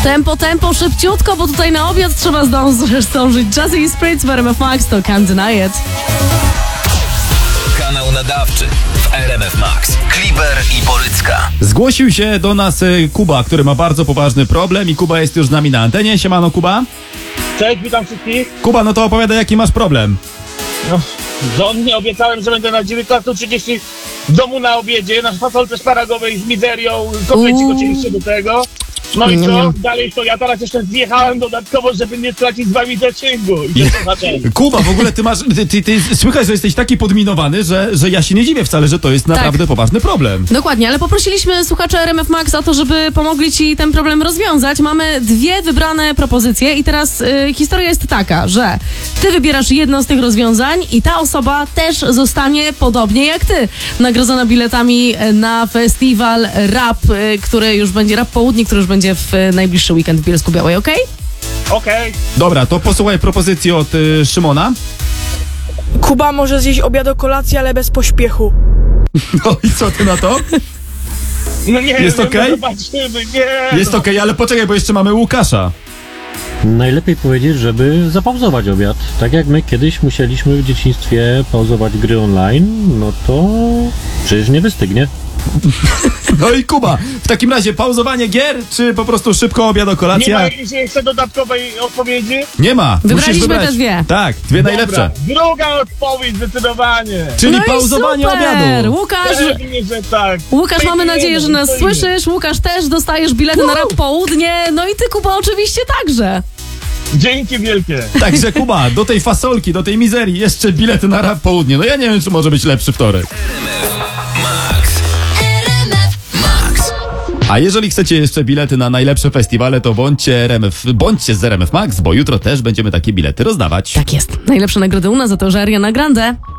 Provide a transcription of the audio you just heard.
Tempo, szybciutko, bo tutaj na obiad trzeba zdążyć. Jazzy i Spritz w RMF Max to Can't Deny It. Kanał nadawczy w RMF Max. Kliber i Borycka. Zgłosił się do nas Kuba, który ma bardzo poważny problem i Kuba jest już z nami na antenie. Siemano, Kuba. Cześć, witam wszystkich. Kuba, no to opowiadaj, jaki masz problem. No, żonnie obiecałem, że będę na 19:30 w domu na obiedzie, na fasolce szparagowej z mizerią, kotlecik oczywiście do tego. No i co? Dalej to ja teraz jeszcze zjechałem dodatkowo, żeby nie stracić z wami zasięgu. I to znaczy. Kuba, w ogóle ty słychać, że jesteś taki podminowany, że ja się nie dziwię wcale, że to jest naprawdę poważny problem. Dokładnie, ale poprosiliśmy słuchaczy RMF Max o to, żeby pomogli ci ten problem rozwiązać. Mamy 2 wybrane propozycje i teraz historia jest taka, że ty wybierasz jedno z tych rozwiązań i ta osoba też zostanie podobnie jak ty nagrodzona biletami na festiwal Rap, który już będzie Rap Południe, który już będzie w najbliższy weekend w Bielsku-Białej, okej? Okej. Dobra, to posłuchaj propozycji od Szymona. Kuba może zjeść obiad o kolację, ale bez pośpiechu. No i co ty na to? No nie Jest wiem, okej? no zobaczymy, nie. Jest okej, ale poczekaj, bo jeszcze mamy Łukasza. Najlepiej powiedzieć, żeby zapauzować obiad. Tak jak my kiedyś musieliśmy w dzieciństwie pauzować gry online, no to przecież nie wystygnie. No i Kuba, w takim razie pauzowanie gier, czy po prostu szybko obiad o Nie kolacja? ma jakiejś jeszcze dodatkowej odpowiedzi? Nie ma. Wybraliśmy Musisz wybrać. te 2. Tak, 2 najlepsze. Druga odpowiedź zdecydowanie. Czyli No i pauzowanie super! obiadu. Łukasz, Że tak. mamy nadzieję, że nas Stoimy. słyszysz. Łukasz, też dostajesz bilety na Rap Południe. No i ty, Kuba, oczywiście także. Dzięki wielkie. Także Kuba, do tej fasolki, do tej mizerii jeszcze bilety na Rap Południe. No ja nie wiem, czy może być lepszy wtorek. Max. A jeżeli chcecie jeszcze bilety na najlepsze festiwale, to bądźcie z RMF Max, bo jutro też będziemy takie bilety rozdawać. Tak jest. Najlepsze nagrody u nas za to, że Ariana Grande.